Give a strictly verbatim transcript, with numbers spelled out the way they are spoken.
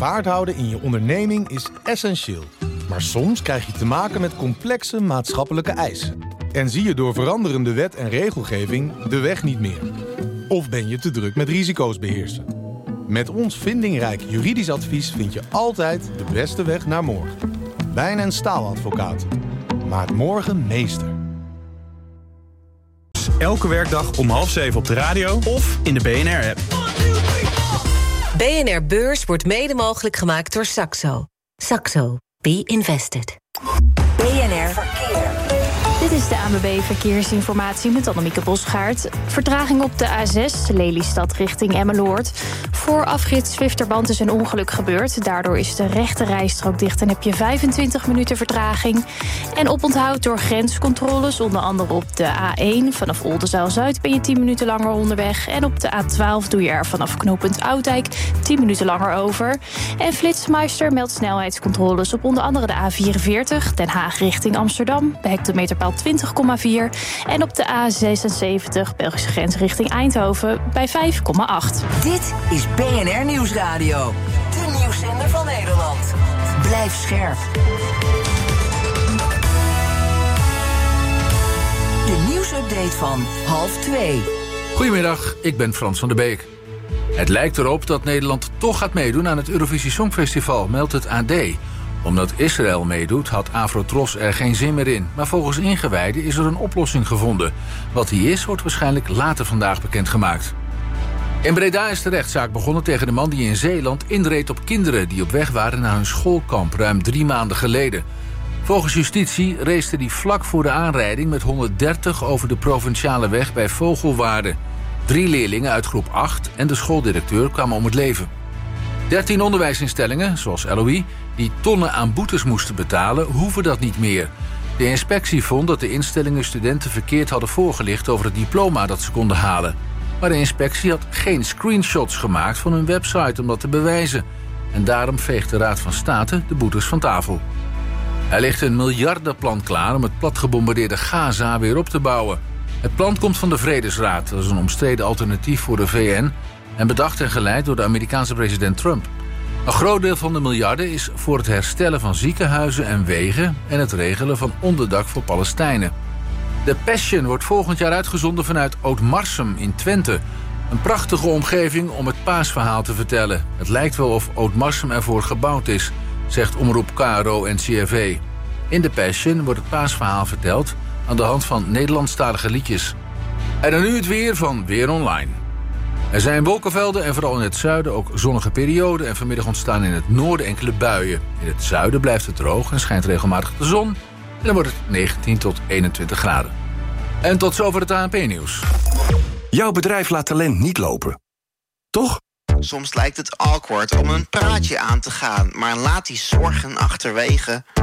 vaart houden in je onderneming is essentieel. Maar soms krijg je te maken met complexe maatschappelijke eisen. En zie je door veranderende wet en regelgeving de weg niet meer. Of ben je te druk met risico's beheersen. Met ons vindingrijk juridisch advies vind je altijd de beste weg naar morgen. Wijn- en Staaladvocaten. Maak morgen meester. Elke werkdag om half zeven op de radio of in de B N R-app. B N R Beurs wordt mede mogelijk gemaakt door Saxo. Saxo. Be invested. B N R Verkeer. Dit is de A N W B Verkeersinformatie met Annemieke Bosgaard. Vertraging op de A zes, Lelystad richting Emmeloord. Voor afrit Zwifterband is een ongeluk gebeurd. Daardoor is de rechte rijstrook dicht en heb je vijfentwintig minuten vertraging. En oponthoud door grenscontroles, onder andere op de A één. Vanaf Oldenzaal-Zuid ben je tien minuten langer onderweg. En op de A twaalf doe je er vanaf knooppunt Oudijk tien minuten langer over. En Flitsmeister meldt snelheidscontroles op onder andere de A vierenveertig... Den Haag richting Amsterdam, bij hectometerpaal twintig komma vier. En op de A zesenzeventig, Belgische grens richting Eindhoven, bij vijf komma acht. Dit is B N R Nieuwsradio. De nieuwszender van Nederland. Blijf scherp. De nieuwsupdate van half twee. Goedemiddag, ik ben Frans van der Beek. Het lijkt erop dat Nederland toch gaat meedoen aan het Eurovisie Songfestival, meldt het A D. Omdat Israël meedoet, had Afrotros er geen zin meer in. Maar volgens ingewijden is er een oplossing gevonden. Wat die is, wordt waarschijnlijk later vandaag bekendgemaakt. In Breda is de rechtszaak begonnen tegen de man die in Zeeland inreed op kinderen die op weg waren naar hun schoolkamp ruim drie maanden geleden. Volgens justitie race hij vlak voor de aanrijding met honderddertig over de provinciale weg bij Vogelwaarde. Drie leerlingen uit groep acht en de schooldirecteur kwamen om het leven. Dertien onderwijsinstellingen, zoals L O I, die tonnen aan boetes moesten betalen, hoeven dat niet meer. De inspectie vond dat de instellingen studenten verkeerd hadden voorgelicht over het diploma dat ze konden halen. Maar de inspectie had geen screenshots gemaakt van hun website om dat te bewijzen. En daarom veegt de Raad van State de boetes van tafel. Er ligt een miljardenplan klaar om het platgebombardeerde Gaza weer op te bouwen. Het plan komt van de Vredesraad, dat is een omstreden alternatief voor de V N... en bedacht en geleid door de Amerikaanse president Trump. Een groot deel van de miljarden is voor het herstellen van ziekenhuizen en wegen en het regelen van onderdak voor Palestijnen. De Passion wordt volgend jaar uitgezonden vanuit Oud-Marsum in Twente. Een prachtige omgeving om het paasverhaal te vertellen. Het lijkt wel of Oud-Marsum ervoor gebouwd is, zegt omroep K R O en C R V. In de Passion wordt het paasverhaal verteld aan de hand van Nederlandstalige liedjes. En dan nu het weer van Weer Online. Er zijn wolkenvelden en vooral in het zuiden ook zonnige perioden. En vanmiddag ontstaan in het noorden enkele buien. In het zuiden blijft het droog en schijnt regelmatig de zon. En dan wordt het negentien tot eenentwintig graden. En tot zover het A N P-nieuws. Jouw bedrijf laat talent niet lopen. Toch? Soms lijkt het awkward om een praatje aan te gaan, maar laat die zorgen achterwege.